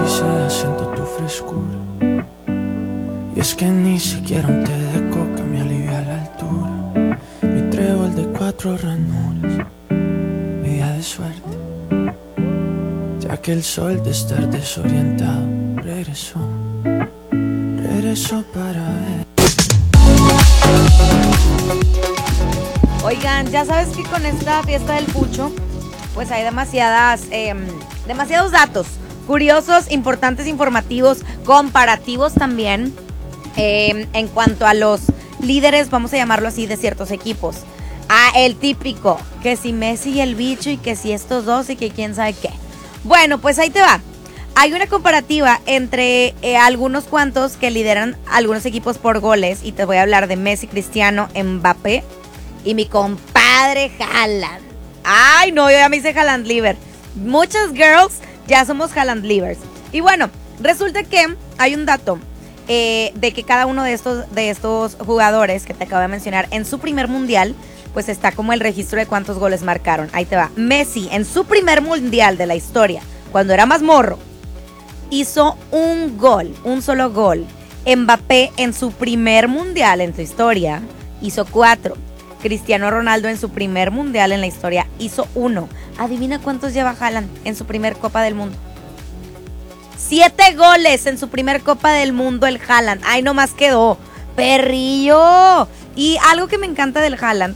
odisea, siento tu frescura. Y es que ni siquiera un té de coca me alivia la altura. Mi trébol de 4 ranuras, mi día de suerte, ya que el sol de estar desorientado regresó para ver. Oigan, ya sabes que con esta fiesta del Pucho, pues hay demasiados datos curiosos, importantes, informativos, comparativos también, en cuanto a los líderes, vamos a llamarlo así, de ciertos equipos. El típico, que si Messi y el bicho, y que si estos dos, y que quién sabe qué. Bueno, pues ahí te va. Hay una comparativa entre algunos cuantos que lideran algunos equipos por goles, y te voy a hablar de Messi, Cristiano, Mbappé y mi compadre Haaland. Ay, no, yo ya me hice Haaland Liver. Muchas girls ya somos Haaland Livers. Y bueno, resulta que hay un dato de que cada uno de estos jugadores que te acabo de mencionar en su primer mundial, pues está como el registro de cuántos goles marcaron. Ahí te va. Messi, en su primer mundial de la historia, cuando era más morro, hizo un gol, un solo gol. Mbappé, en su primer mundial en su historia, hizo 4. Cristiano Ronaldo, en su primer mundial en la historia, hizo 1. Adivina cuántos lleva Haaland en su primer Copa del Mundo. 7 goles en su primer Copa del Mundo el Haaland. Ay, nomás quedó. Perrillo. Y algo que me encanta del Haaland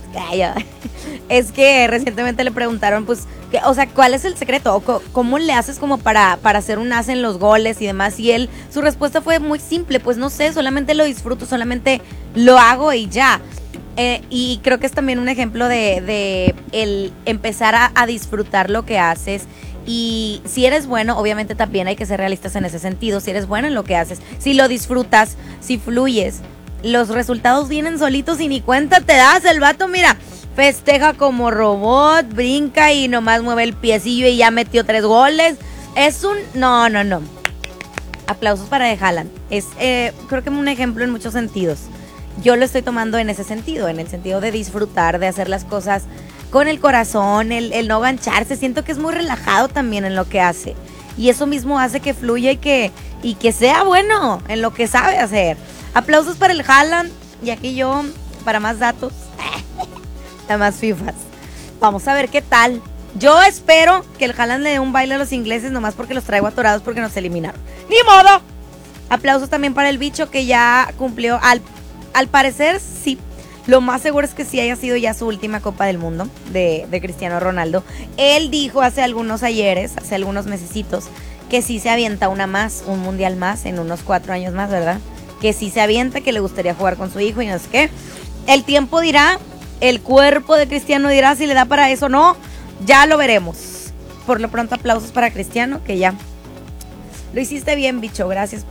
es que recientemente le preguntaron, pues, o sea, ¿cuál es el secreto? ¿Cómo le haces como para hacer un as en los goles y demás? Y su respuesta fue muy simple, pues no sé, solamente lo disfruto, solamente lo hago y ya. Y creo que es también un ejemplo de el empezar a disfrutar lo que haces. Y si eres bueno, obviamente también hay que ser realistas en ese sentido. Si eres bueno en lo que haces, si lo disfrutas, si fluyes, los resultados vienen solitos y ni cuenta te das. El vato, mira, festeja como robot, brinca y nomás mueve el piecillo y ya metió 3 goles. Es un... No. Aplausos para de Haaland. Es creo que un ejemplo en muchos sentidos. Yo lo estoy tomando en ese sentido, en el sentido de disfrutar, de hacer las cosas con el corazón, el no gancharse. Siento que es muy relajado también en lo que hace. Y eso mismo hace que fluya y que sea bueno en lo que sabe hacer. Aplausos para el Haaland. Y aquí yo, para más datos, para más fifas. Vamos a ver qué tal. Yo espero que el Haaland le dé un baile a los ingleses, nomás porque los traigo atorados porque nos eliminaron. ¡Ni modo! Aplausos también para el bicho, que ya cumplió, al parecer, sí. Lo más seguro es que sí haya sido ya su última Copa del Mundo de Cristiano Ronaldo. Él dijo hace algunos mesecitos, que sí se avienta una más, un mundial más, en unos 4 años más, ¿verdad? Que sí se avienta, que le gustaría jugar con su hijo y no sé qué. El tiempo dirá, el cuerpo de Cristiano dirá si le da para eso o no. Ya lo veremos. Por lo pronto, aplausos para Cristiano, que ya lo hiciste bien, bicho. Gracias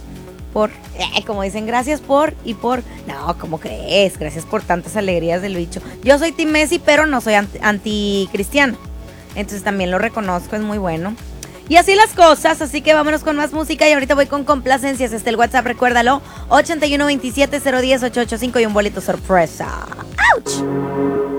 como dicen, gracias por. No, ¿cómo crees? Gracias por tantas alegrías del bicho. Yo soy Team Messi, pero no soy anti Cristiano. Entonces también lo reconozco, es muy bueno. Y así las cosas, así que vámonos con más música. Y ahorita voy con complacencias. El WhatsApp, recuérdalo, 8127-010-885 y un boleto sorpresa. ¡Auch!